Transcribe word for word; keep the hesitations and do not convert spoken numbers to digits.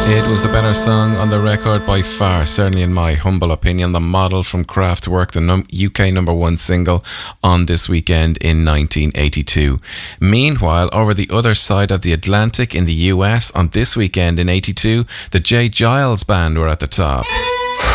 It was the better song on the record by far, certainly in my humble opinion. The Model from Kraftwerk, the num- U K number one single on This Weekend in nineteen eighty-two. Meanwhile, over the other side of the Atlantic in the U S, on This Weekend in eighty-two, the J. Giles Band were at the top.